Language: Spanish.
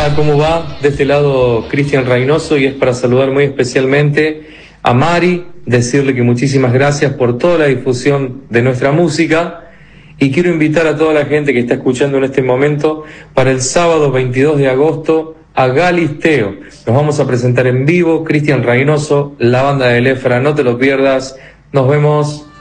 Hola, ¿cómo va? De este lado Cristian Reynoso, y es para saludar muy especialmente a Mari, decirle que muchísimas gracias por toda la difusión de nuestra música, y quiero invitar a toda la gente que está escuchando en este momento para el sábado 22 de agosto a Galisteo. Nos vamos a presentar en vivo, Cristian Reynoso, la banda de Lefra, no te lo pierdas, nos vemos.